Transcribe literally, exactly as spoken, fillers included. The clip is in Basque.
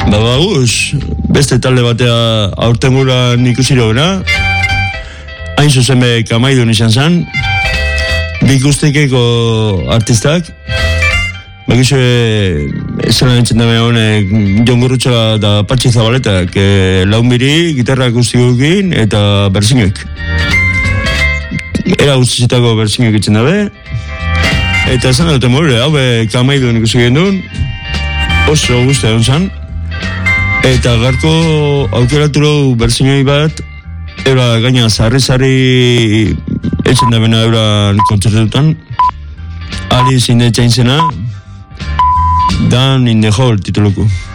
Ba, baguz, beste talde batea aurten guran ikusiro gena, hain zuzen be Kamaidun izan zan, bikustekeko artistak, bakizu esan entzenda beha honek Jon Gurrutxoa da Patxi Zabaletak, e, launbiri, gitarra akustikoekin eta berzinuek. Era guztizitako berzinuek itzen dabe, eta esan dute morre, hau be Kamaidun ikusi gendun, oso guztia egon zan, eta garko aukeraturo berzinoi bat, eura gaina zarri-zarri etxen da bena euran kontzertutan, ari zinde txain zena, Dan in the Hall tituluko.